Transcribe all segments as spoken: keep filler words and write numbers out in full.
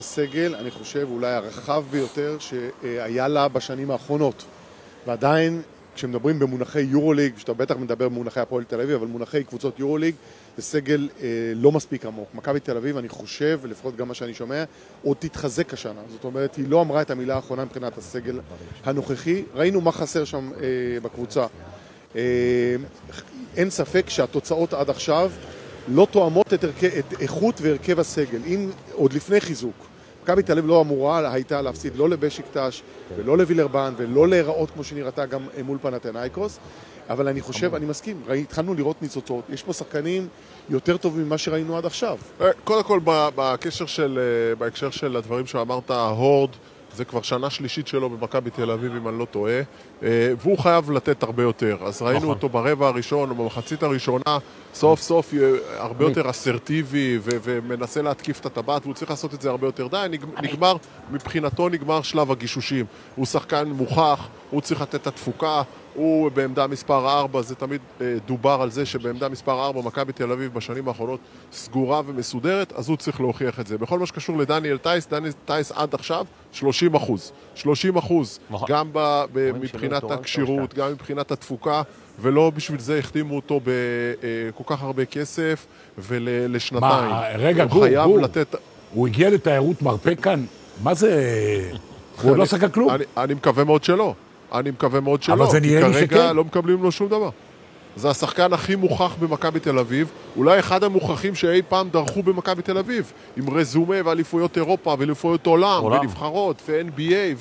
הסגל, אני חושב, אולי הרחב ביותר שהיה לה בשנים האחרונות. ועדיין, כשמדברים במונחי יורוליג, שאתה בטח מדבר במונחי הפועל תל אביב, אבל מונחי קבוצות יורוליג, זה סגל אה, לא מספיק עמוק. מכבי תל אביב, אני חושב, ולפחות גם מה שאני שומע, עוד תתחזק השנה. זאת אומרת, היא לא אמרה את המילה האחרונה מבחינת הסגל הנוכחי. ראינו מה חסר שם אה, בקבוצה. אה, אין ספק שהתוצאות עד עכשיו לא תואמות את, הרכ... את איכות והרכב הסגל, אם עוד לפני חיזוק. מכבי תל אביב לא אמורה הייתה להפסיד לא לבשיקטש ולא לווילרבן ולא להיראות כמו שנראתה גם מול פנתנייקוס, אבל אני חושב, אני מסכים, התחלנו לראות ניצוצות, יש פה שחקנים יותר טובים ממה שראינו עד עכשיו. קודם כל, בקשר של, בהקשר של הדברים שאמרת, הורד, זה כבר שנה שלישית שלו במכבי תל אביב, אם אני לא טועה, והוא חייב לתת הרבה יותר. אז ראינו אותו ברבע הראשון או במחצית הראשונה, סוף סוף הרבה יותר אסרטיבי ומנסה להתקיף את הטבעת, והוא צריך לעשות את זה הרבה יותר. די, נגמר, מבחינתו נגמר שלב הגישושים. הוא שחקן מוכח, הוא צריך לתת את התפוקה, הוא בעמדה מספר ארבע, זה תמיד דובר על זה שבעמדה מספר ארבע, מכבי תל אביב בשנים האחרונות סגורה ומסודרת, אז הוא צריך להוכיח את זה. בכל מה שקשור לדניאל טייס, דניאל טייס עד עכשיו שלושים אחוז. שלושים אחוז, גם מבחינת הקשירות, גם מבחינת התפוקה, ולא בשביל זה החתימו אותו בכל כך הרבה כסף ולשנתיים. מה, רגע, גור, גור, הוא הגיע לתיירות מרפא כאן? מה זה? הוא לא עשה כלום? אני מקווה מאוד שלא. אני מקווה מאוד שלא, כי כרגע לא מקבלים לו שום דבר. זה השחקן הכי מוכח במכבי תל אביב, אולי אחד המוכחים שאי פעם דרכו במכבי תל אביב, עם רזומה ואליפויות אירופה ואליפויות עולם, ונבחרות, ו-אן בי איי,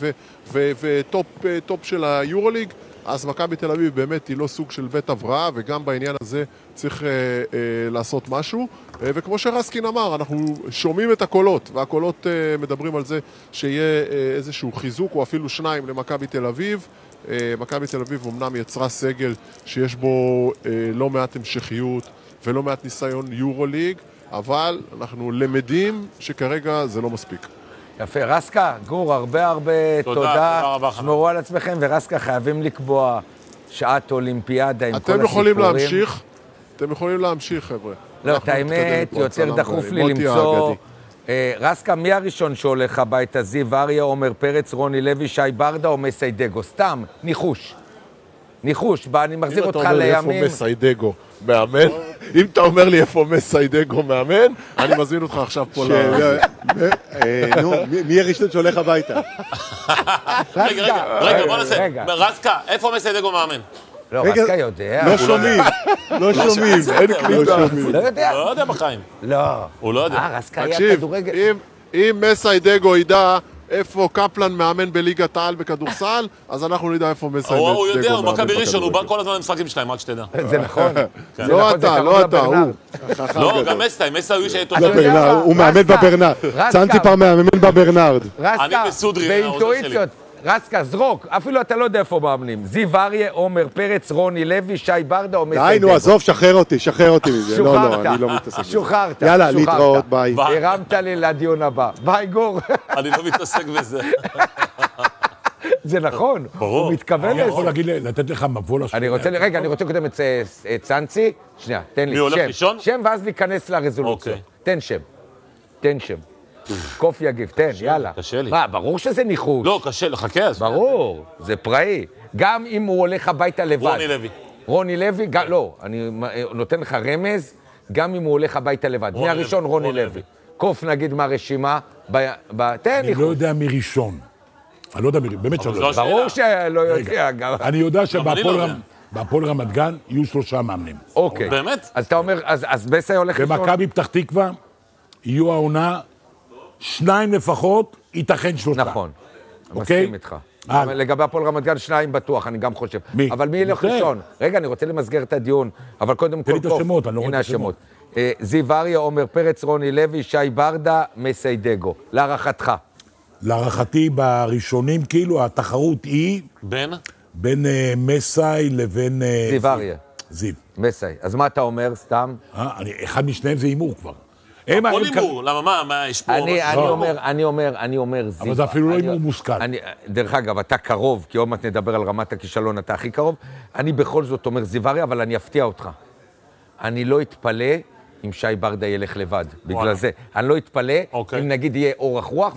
וטופ של היורוליג, אז מכבי תל אביב באמת היא לא סוג של בית הבראה, וגם בעניין הזה צריך לעשות משהו. וכמו שרסקין אמר, אנחנו שומעים את הקולות, והקולות מדברים על זה שיהיה איזשהו חיזוק, או אפילו שניים למכבי תל אביב. מכבי תל אביב אומנם יצרה סגל שיש בו לא מעט המשכיות ולא מעט ניסיון יורוליג, אבל אנחנו למדים שכרגע זה לא מספיק. יפה, רסקה, גור, הרבה הרבה תודה. תודה, תודה רבה. שמרו על עצמכם, ורסקה חייבים לקבוע שעת אולימפיאדה עם כל הסיפורים. אתם יכולים להמשיך, אתם יכולים להמשיך, חבר'ה. לא, את האמת, יותר דחוף לי למצוא... רסקה, מי הראשון שהולך הביתה? זיו אריה, עומר פרץ, רוני לוי, שי ברדה או מסיידגו? סתם, ניחוש. ניחוש, בא, אני מחזיר אותך לימים. אם אתה אומר לי איפה מסיידגו מאמן, אם אתה אומר לי איפה מסיידגו מאמן, אני מזמין אותך עכשיו פה ל... נו, מי הראשון שהולך הביתה? רגע, רגע, רגע, בוא נעשה. רסקה, איפה מסיידגו מאמן? לא, רסקה יודע. לא שומעים, לא שומעים, אין קליטה. לא יודע. לא יודע בחיים. לא. הוא לא יודע. אה, רסקה היה כדורגל. תקשיב, אם מסיידגו ידע איפה קפלן מאמן בליגת העל בכדורסל, אז אנחנו נדע איפה מסיידגו מאמן. הוא יודע, הוא מכבי ראשון, הוא בא כל הזמן למשחקים שלהם, רק שתדע. זה נכון. לא אתה, לא אתה, הוא. לא, גם מסי, מסי הוא שאיתו. הוא מאמן בברנרד. צאנציפר מאמן בברנרד. רסקה, באינטואיציות. רסקה, זרוק, אפילו אתה לא יודע איפה מאמנים. זיו אריה, עומר פרץ, רוני לוי, שי ברדה או מסיידגו. די, נו, עזוב, שחרר אותי, שחרר אותי מזה. לא, לא, אני לא מתעסק בזה. שוחררת. יאללה, להתראות, ביי. הרמת לי לדיון הבא. ביי, גור. אני לא מתעסק בזה. זה נכון. ברור. הוא מתכוון לזה. אני יכול להגיד, לתת לך מבוא לשאלה. אני רוצה, רגע, אני רוצה קודם את צאנצי. שנייה, תן לי. מי הולך ראשון? שם, ואז ניכנס לרזולוציה. תן שם. תן שם. קוף יגיב, תן, יאללה. קשה לי. מה, ברור שזה ניחוש. לא, קשה, לחכה אז. ברור, זה פראי. גם אם הוא הולך הביתה לבד. רוני לוי. רוני לוי, לא, אני נותן לך רמז, גם אם הוא הולך הביתה לבד. מי הראשון? רוני לוי. קוף נגיד מהרשימה, תן ניחוש. אני לא יודע מי ראשון. אני לא יודע מי, באמת שלא יודע. ברור שלא יודע. אני יודע שבהפועל רמת גן יהיו שלושה מאמנים. אוקיי. באמת? אז אתה אומר, אז בסי הולך ראשון? במכבי פתח תקווה יהיו העונה שניים לפחות, ייתכן שלושה. נכון, מסכים איתך. לגבי הפועל רמת גן שניים בטוח, אני גם חושב. מי? אבל מי ילך ראשון? רגע, אני רוצה למסגר את הדיון, אבל קודם כל... תן לי את השמות, אני לא רואה את השמות. זיו אריה, עומר פרץ, רוני לוי, שי ברדה, מסיידגו. להערכתך. להערכתי בראשונים, כאילו, התחרות היא... בין? בין מסי לבין... זיו אריה. זיו. מסי. אז מה אתה אומר, סתם? אחד משניהם זה הימור כבר. הכל הימור, למה מה, מה יש פה? אני אומר, אני אומר, אני אומר זיו. אבל זה אפילו לא הימור מושכל. דרך אגב, אתה קרוב, כי עוד מעט נדבר על רמת הכישלון, אתה הכי קרוב. אני בכל זאת אומר זיו אריה, אבל אני אפתיע אותך. אני לא אתפלא אם שי ברדה ילך לבד, בגלל זה. אני לא אתפלא אם נגיד יהיה אורך רוח,